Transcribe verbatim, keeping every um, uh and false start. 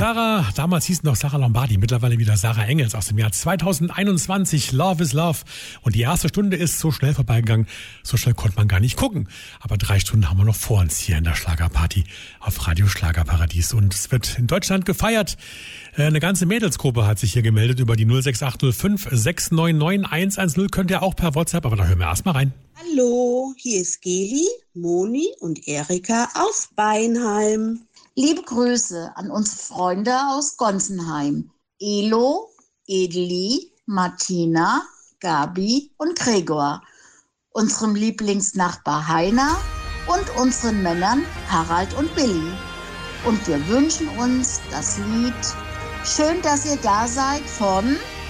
Sarah, damals hieß noch Sarah Lombardi, mittlerweile wieder Sarah Engels aus dem Jahr zweitausendeinundzwanzig. Love is Love. Und die erste Stunde ist so schnell vorbeigegangen, so schnell konnte man gar nicht gucken. Aber drei Stunden haben wir noch vor uns hier in der Schlagerparty auf Radio Schlagerparadies. Und es wird in Deutschland gefeiert. Eine ganze Mädelsgruppe hat sich hier gemeldet über die null sechs acht null fünf sechs neun neun eins eins null. Könnt ihr auch per WhatsApp, aber da hören wir erstmal rein. Hallo, hier ist Geli, Moni und Erika aus Beinheim. Liebe Grüße an unsere Freunde aus Gonsenheim. Elo, Edeli, Martina, Gabi und Gregor. Unserem Lieblingsnachbar Heiner und unseren Männern Harald und Billy. Und wir wünschen uns das Lied Schön, dass ihr da seid von